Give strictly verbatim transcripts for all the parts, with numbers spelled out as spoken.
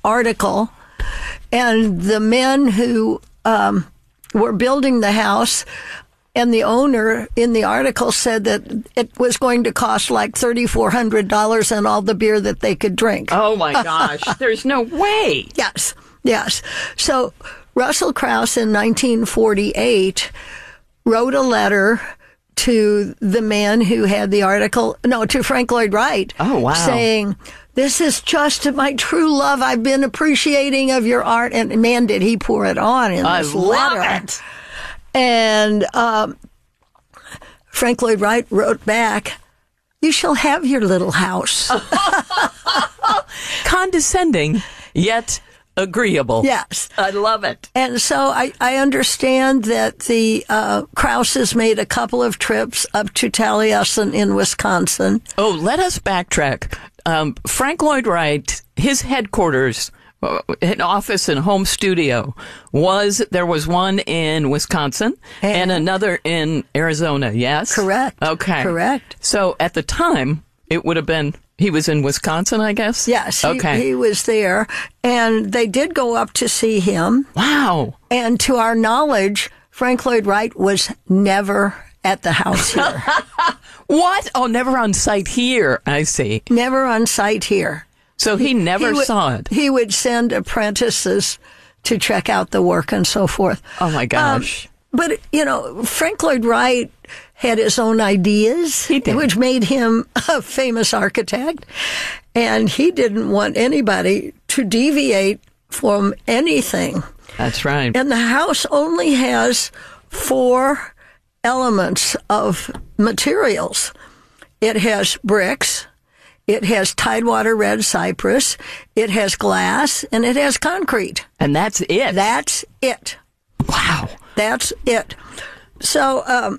article, and the men who um, were building the house and the owner in the article said that it was going to cost like three thousand four hundred dollars and all the beer that they could drink. Oh, my gosh. There's no way. Yes, yes. So Russell Crouse in nineteen forty-eight wrote a letter to the man who had the article, no, to Frank Lloyd Wright. Oh, wow. Saying, this is just my true love. I've been appreciating of your art. And man, did he pour it on in I this love letter. it. And um, Frank Lloyd Wright wrote back, you shall have your little house. Condescending, yet agreeable. Yes. I love it. And so I, I understand that the uh, Krauses made a couple of trips up to Taliesin in Wisconsin. Oh, let us backtrack. Um, Frank Lloyd Wright, his headquarters, uh, an office and home studio, was there was one in Wisconsin and, and another in Arizona, yes? Correct. Okay. Correct. So at the time, it would have been... He was in Wisconsin, I guess? Yes, he, okay. he was there. And they did go up to see him. Wow. And to our knowledge, Frank Lloyd Wright was never at the house here. What? Oh, never on site here, I see. Never on site here. So he never he would, saw it. He would send apprentices to check out the work and so forth. Oh, my gosh. Um, but, you know, Frank Lloyd Wright had his own ideas, he did. Which made him a famous architect. And he didn't want anybody to deviate from anything. That's right. And the house only has four elements of materials. It has bricks, it has Tidewater red cypress, it has glass, and it has concrete. And that's it? That's it. Wow. That's it. So um,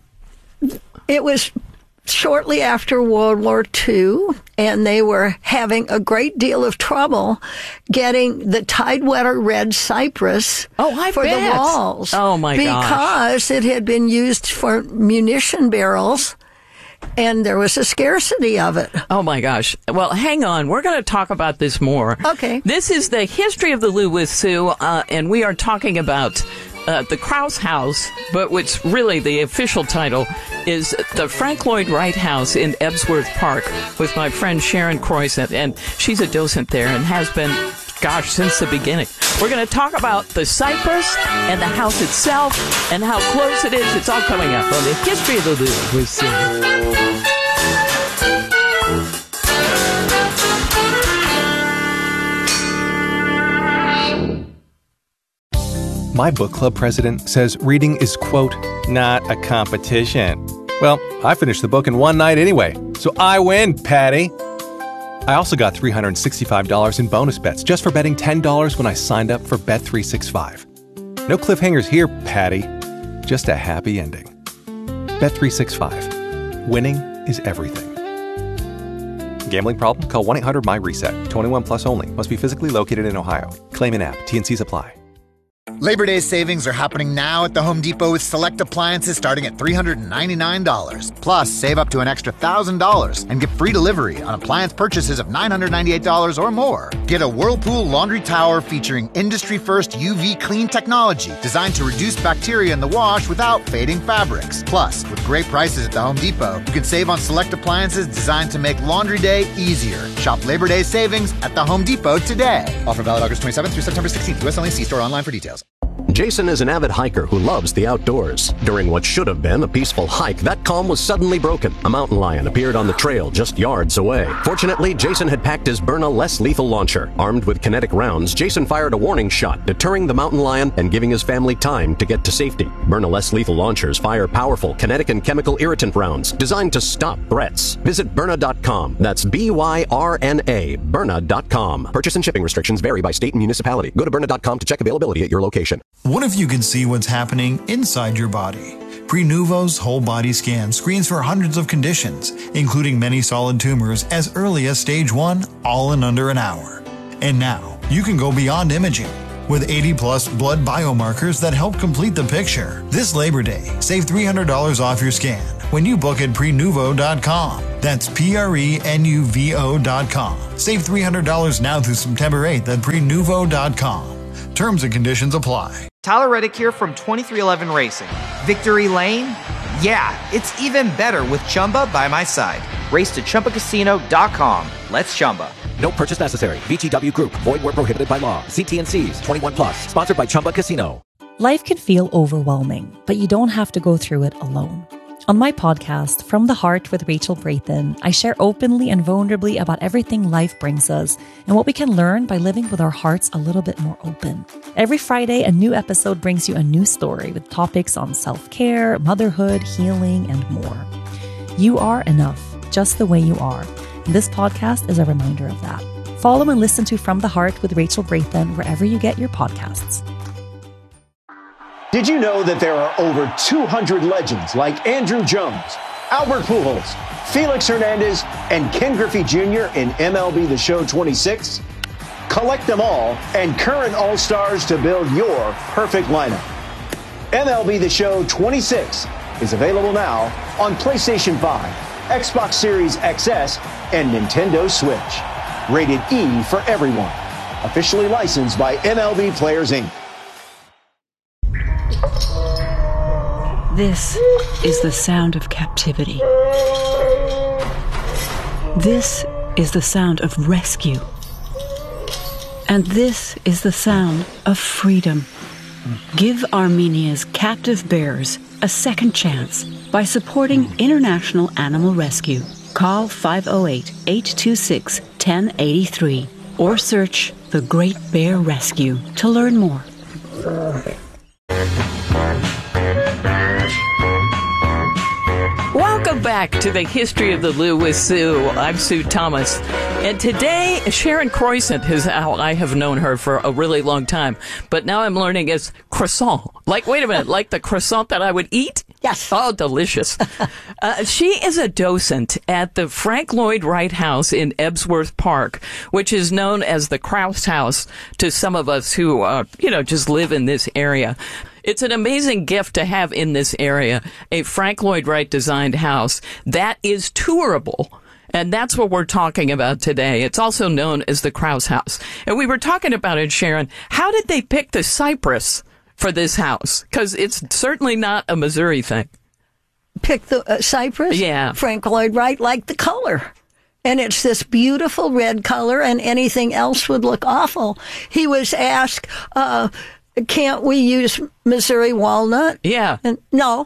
it was shortly after World War Two, and they were having a great deal of trouble getting the Tidewater red cypress oh, I for bet. the walls. Oh, my gosh. Because it had been used for munition barrels, and there was a scarcity of it. Oh, my gosh. Well, hang on. We're going to talk about this more. Okay. This is the history of the Lou Sioux, uh, and we are talking about uh, the Crouse House, but what's really the official title is the Frank Lloyd Wright House in Ebsworth Park with my friend Sharon Croissant, and she's a docent there and has been, gosh, since the beginning. We're going to talk about the cypress and the house itself and how close it is. It's all coming up on the history of the Lou Sioux. My book club president says reading is, quote, not a competition. Well, I finished the book in one night anyway, so I win, Patty. I also got three hundred sixty-five dollars in bonus bets just for betting ten dollars when I signed up for Bet three sixty-five. No cliffhangers here, Patty. Just a happy ending. Bet three sixty-five. Winning is everything. Gambling problem? Call one eight hundred M Y reset. twenty-one plus only. Must be physically located in Ohio. Claim in app. T N Cs apply. Labor Day savings are happening now at the Home Depot with select appliances starting at three hundred ninety-nine dollars. Plus, save up to an extra one thousand dollars and get free delivery on appliance purchases of nine hundred ninety-eight dollars or more. Get a Whirlpool laundry tower featuring industry-first U V clean technology designed to reduce bacteria in the wash without fading fabrics. Plus, with great prices at the Home Depot, you can save on select appliances designed to make laundry day easier. Shop Labor Day savings at the Home Depot today. Offer valid August twenty-seventh through September sixteenth. U S only. See store online for details. Jason is an avid hiker who loves the outdoors. During what should have been a peaceful hike, that calm was suddenly broken. A mountain lion appeared on the trail just yards away. Fortunately, Jason had packed his Byrna less lethal launcher. Armed with kinetic rounds, Jason fired a warning shot, deterring the mountain lion and giving his family time to get to safety. Byrna less lethal launchers fire powerful kinetic and chemical irritant rounds designed to stop threats. Visit Byrna dot com. That's B Y R N A, Byrna dot com. Purchase and shipping restrictions vary by state and municipality. Go to Byrna dot com to check availability at your location. What if you could see what's happening inside your body? Prenuvo's whole body scan screens for hundreds of conditions, including many solid tumors as early as stage one, all in under an hour. And now, you can go beyond imaging with eighty plus blood biomarkers that help complete the picture. This Labor Day, save three hundred dollars off your scan when you book at Prenuvo dot com. That's P R E N U V O dot com. Save three hundred dollars now through September eighth at Prenuvo dot com. Terms and conditions apply. Tyler Reddick here from twenty-three eleven Racing. Victory Lane? Yeah, it's even better with Chumba by my side. Race to Chumba Casino dot com. Let's Chumba. No purchase necessary. V G W Group. Void where prohibited by law. See T and C's. twenty-one plus. Sponsored by Chumba Casino. Life can feel overwhelming, but you don't have to go through it alone. On my podcast, From the Heart with Rachel Brathen, I share openly and vulnerably about everything life brings us and what we can learn by living with our hearts a little bit more open. Every Friday, a new episode brings you a new story with topics on self-care, motherhood, healing, and more. You are enough, just the way you are. And this podcast is a reminder of that. Follow and listen to From the Heart with Rachel Brathen wherever you get your podcasts. Did you know that there are over two hundred legends like Andrew Jones, Albert Pujols, Felix Hernandez, and Ken Griffey Junior in M L B The Show twenty-six? Collect them all and current All-Stars to build your perfect lineup. M L B The Show twenty-six is available now on PlayStation five, Xbox Series X S, and Nintendo Switch. Rated E for everyone. Officially licensed by M L B Players, Incorporated. This is the sound of captivity. This is the sound of rescue. And this is the sound of freedom. Give Armenia's captive bears a second chance by supporting International Animal Rescue. Call five oh eight, eight two six, one oh eight three or search The Great Bear Rescue to learn more. Welcome back to the History of the Lou with Sue. I'm Sue Thomas. And today, Sharon Croissant is how I have known her for a really long time. But now I'm learning as croissant. Like, wait a minute, like the croissant that I would eat? Yes. Oh, delicious. uh, she is a docent at the Frank Lloyd Wright House in Ebsworth Park, which is known as the Krause House to some of us who, uh, you know, just live in this area. It's an amazing gift to have in this area, a Frank Lloyd Wright designed house that is tourable. And that's what we're talking about today. It's also known as the Krause House. And we were talking about it, Sharon. How did they pick the cypress for this house? Because it's certainly not a Missouri thing. Pick the uh, cypress? Yeah. Frank Lloyd Wright liked the color. And it's this beautiful red color, and anything else would look awful. He was asked, uh, can't we use Missouri walnut? Yeah. And no.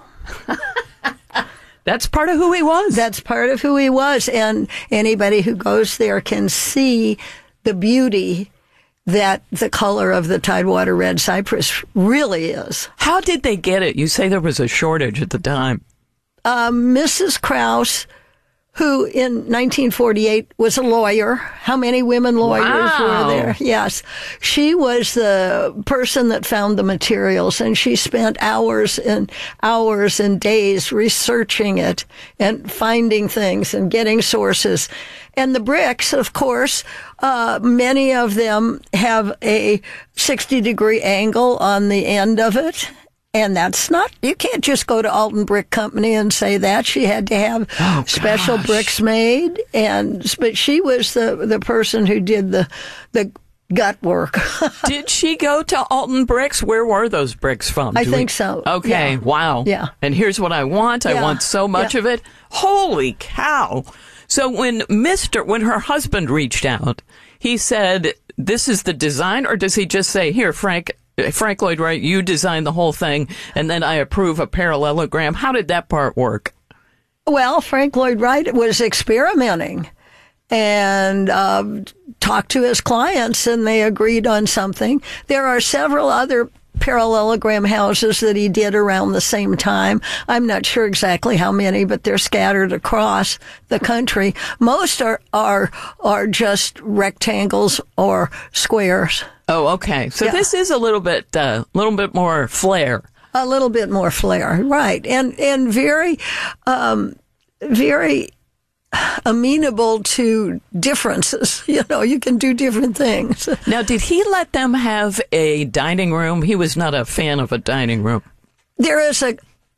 That's part of who he was. That's part of who he was. And anybody who goes there can see the beauty that the color of the Tidewater Red Cypress really is. How did they get it? You say there was a shortage at the time. Uh, Missus Krause, who in nineteen forty-eight was a lawyer. How many women lawyers Wow. were there? Yes. She was the person that found the materials, and she spent hours and hours and days researching it and finding things and getting sources. And the bricks, of course, uh, many of them have a sixty degree angle on the end of it. And that's not, you can't just go to Alton Brick Company and say that. She had to have oh, special gosh. bricks made. And, but she was the, the person who did the, the gut work. Did she go to Alton Bricks? Where were those bricks from? I Do think we... so. Okay. Yeah. Wow. Yeah. And here's what I want. I Yeah. want so much Yeah. of it. Holy cow. So when Mister, when her husband reached out, he said, this is the design, or does he just say, here, Frank, Frank Lloyd Wright, you designed the whole thing, and then I approve a parallelogram? How did that part work? Well, Frank Lloyd Wright was experimenting and uh, talked to his clients, and they agreed on something. There are several other parallelogram houses that he did around the same time. I'm not sure exactly how many, but they're scattered across the country. Most are are are just rectangles or squares. Oh, okay. So Yeah. this is a little bit, a uh, little bit more flair. A little bit more flair, right? And and very, um, very amenable to differences. You know, you can do different things. Now, did he let them have a dining room? He was not a fan of a dining room. There is a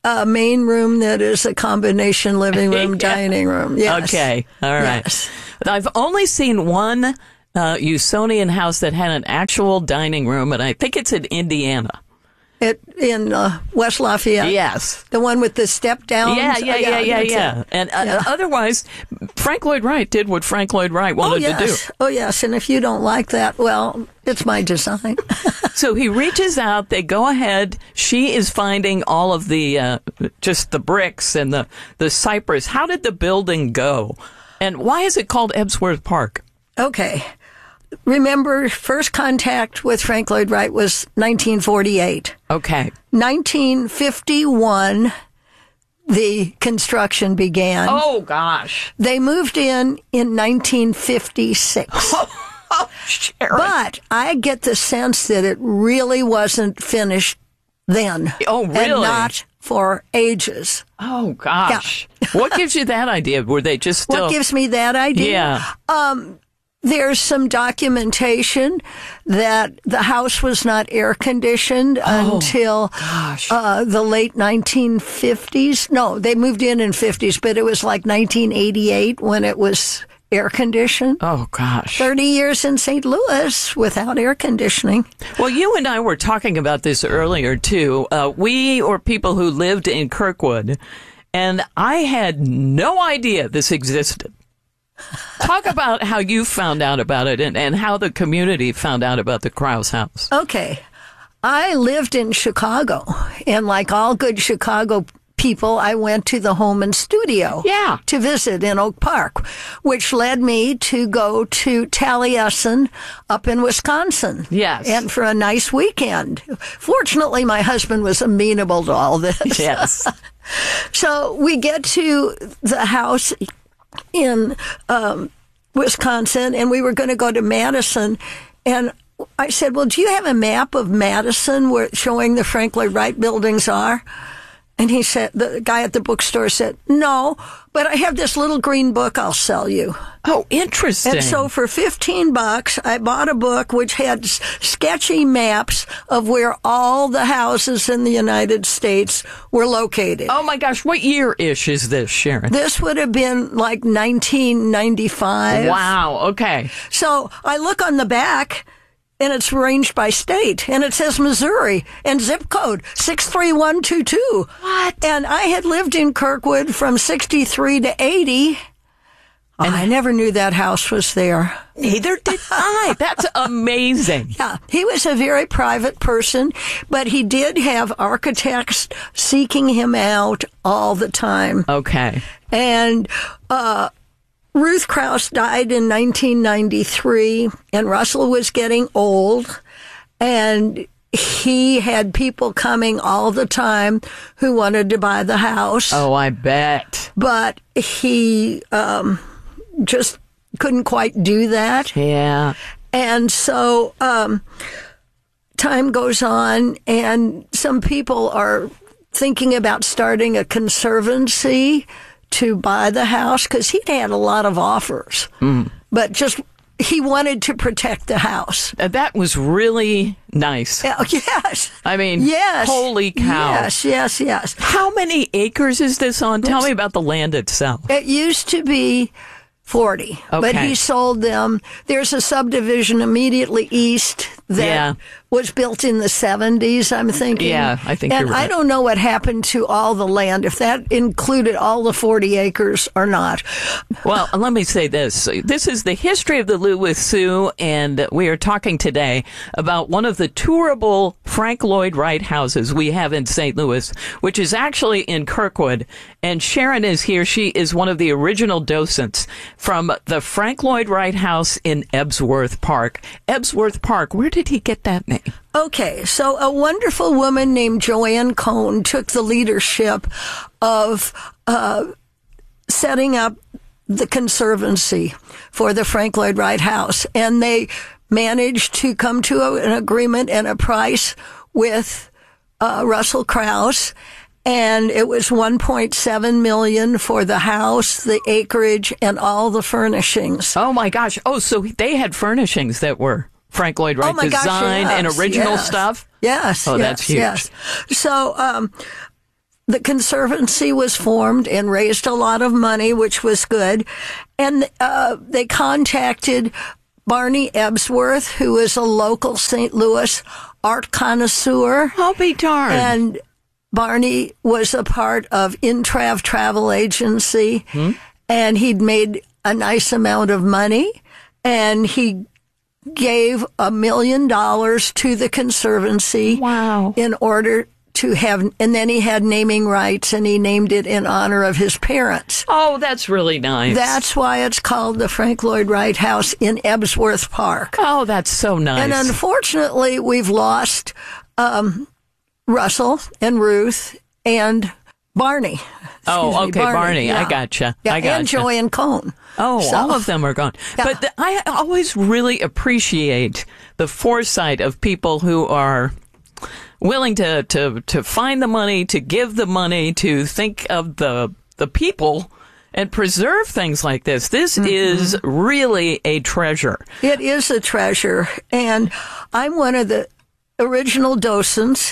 a main room that is a combination living room, Yeah. dining room. Yes. Okay. All right. Yes. I've only seen one uh, Usonian house that had an actual dining room, and I think it's in Indiana. It, in uh, West Lafayette. Yes. The one with the step down. Yeah, yeah, yeah, yeah, that's yeah. it. And uh, Yeah. otherwise, Frank Lloyd Wright did what Frank Lloyd Wright Oh, wanted yes. to do. Oh, yes. And if you don't like that, well, it's my design. So he reaches out. They go ahead. She is finding all of the uh, just the bricks and the the cypress. How did the building go? And why is it called Ebsworth Park? Okay. Remember, first contact with Frank Lloyd Wright was nineteen forty-eight. Okay. nineteen fifty-one, the construction began. Oh, gosh. They moved in in nineteen fifty-six. Oh, Sharon. But I get the sense that it really wasn't finished then. Oh, really? And not for ages. Oh, gosh. What gives you that idea? Were they just still... What gives me that idea? Yeah. Um, there's some documentation that the house was not air conditioned Oh, until uh, the late nineteen fifties. No, they moved in in fifties, but it was like nineteen eighty-eight when it was air conditioned. Oh, gosh. thirty years in Saint Louis without air conditioning. Well, you and I were talking about this earlier, too. Uh, we or people who lived in Kirkwood, and I had no idea this existed. Talk about how you found out about it and, and how the community found out about the Krause house. Okay. I lived in Chicago, and like all good Chicago people, I went to the Holman studio Yeah. to visit in Oak Park, which led me to go to Taliesin up in Wisconsin. Yes. And for a nice weekend. Fortunately, my husband was amenable to all this. Yes. So we get to the house in um, Wisconsin, and we were going to go to Madison, and I said, well, do you have a map of Madison where showing the Frank Lloyd Wright buildings are? And he said, the guy at the bookstore said, no, but I have this little green book I'll sell you. Oh, interesting. And so for fifteen bucks, I bought a book which had s- sketchy maps of where all the houses in the United States were located. Oh, my gosh. What year-ish is this, Sharon? This would have been like nineteen ninety-five. Wow. Okay. So I look on the back, and it's arranged by state, and it says Missouri, and zip code six three one two two. What? And I had lived in Kirkwood from sixty-three to eighty, and I never knew that house was there. Neither did I. That's amazing. Yeah, he was a very private person, but he did have architects seeking him out all the time. Okay. And uh, Ruth Krause died in nineteen ninety-three, and Russell was getting old, and he had people coming all the time who wanted to buy the house. Oh, I bet. But he um, just couldn't quite do that. Yeah. And so um, time goes on, and some people are thinking about starting a conservancy to buy the house because he'd had a lot of offers. Mm. But just he wanted to protect the house. Uh, that was really nice. Uh, yes. I mean, yes. holy cow. Yes, yes, yes. How many acres is this on? Tell me about the land itself. It used to be forty, but Okay. he sold them. There's a subdivision immediately east that Yeah. was built in the seventies, I'm thinking. Yeah, I think And you're right. I don't know what happened to all the land, if that included all the forty acres or not. Well, let me say this. This is the history of the Louis Sioux, and we are talking today about one of the tourable Frank Lloyd Wright houses we have in Saint Louis, which is actually in Kirkwood. And Sharon is here. She is one of the original docents from the Frank Lloyd Wright house in Ebsworth Park. Ebsworth Park, where did he get that name? Okay, so a wonderful woman named Joanne Cohn took the leadership of uh, setting up the conservancy for the Frank Lloyd Wright house, and they managed to come to a, an agreement and a price with uh, Russell Krause, and it was one point seven million dollars for the house, the acreage, and all the furnishings. Oh my gosh. Oh, so they had furnishings that were Frank Lloyd Wright Oh my gosh, design and yes, original yes. stuff? Yes. Oh, yes, that's huge. Yes. So, um, the Conservancy was formed and raised a lot of money, which was good. And uh, they contacted Barney Ebsworth, who is a local Saint Louis art connoisseur. I'll be darned. And Barney was a part of Intrav Travel Agency, hmm? and he'd made a nice amount of money, and he gave a million dollars to the Conservancy. Wow. In order to have, and then he had naming rights, and he named it in honor of his parents. Oh, that's really nice. That's why it's called the Frank Lloyd Wright House in Ebsworth Park. Oh, that's so nice. And unfortunately, we've lost um, Russell and Ruth and Barney. Oh, Excuse okay, me, Barney. Barney. Yeah. I gotcha. Yeah, I gotcha. and Joanne Cohn. Oh, so, all of them are gone. Yeah. But the, I always really appreciate the foresight of people who are willing to, to, to find the money, to give the money, to think of the the people and preserve things like this. This mm-hmm. is really a treasure. It is a treasure. And I'm one of the original docents,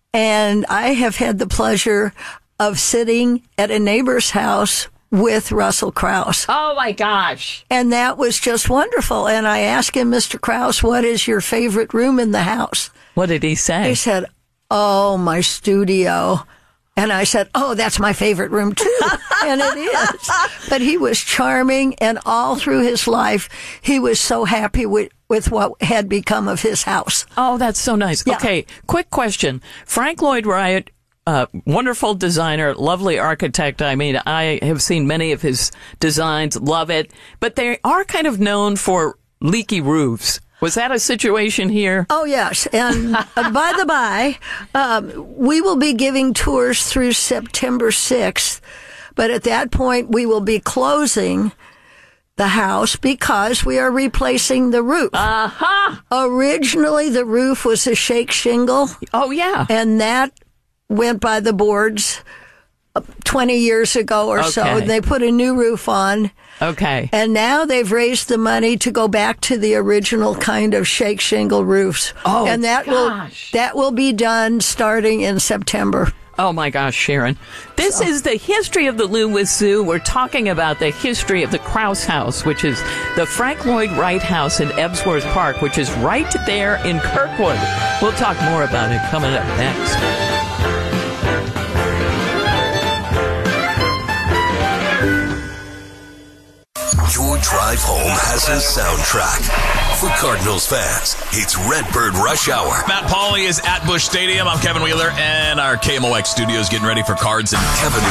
and I have had the pleasure of sitting at a neighbor's house with Russell Krauss. Oh, my gosh. And that was just wonderful. And I asked him, Mister Krauss, what is your favorite room in the house? What did he say? He said, oh, my studio. And I said, oh, that's my favorite room, too. And it is. But he was charming, and all through his life, he was so happy with, with what had become of his house. Oh, that's so nice. Yeah. Okay, quick question. Frank Lloyd Wright, uh, wonderful designer, lovely architect. I mean, I have seen many of his designs, love it. But they are kind of known for leaky roofs. Was that a situation here? Oh, yes. And uh, by the by, um, we will be giving tours through September sixth. But at that point, we will be closing the house because we are replacing the roof. Uh-huh. Originally, the roof was a shake shingle. Oh, yeah. And that went by the boards twenty years ago or okay. so. And they put a new roof on. Okay. And now they've raised the money to go back to the original kind of shake shingle roofs. Oh, and that gosh. will that will be done starting in September. Oh, my gosh, Sharon. This so. is the history of the Lou Zoo. We're talking about the history of the Krauss House, which is the Frank Lloyd Wright House in Ebsworth Park, which is right there in Kirkwood. We'll talk more about it coming up next. Your drive home has a soundtrack. For Cardinals fans, it's Redbird Rush Hour. Matt Pauley is at Busch Stadium. I'm Kevin Wheeler, and our K M O X studios getting ready for Cards. And Kevin